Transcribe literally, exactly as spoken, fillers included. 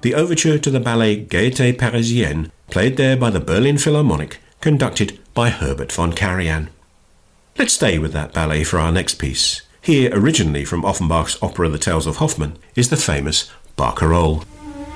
the overture to the ballet Gaieté Parisienne, played there by the Berlin Philharmonic, conducted by Herbert von Karajan. Let's stay with that ballet for our next piece. Here, originally from Offenbach's opera The Tales of Hoffmann, is the famous Barcarolle.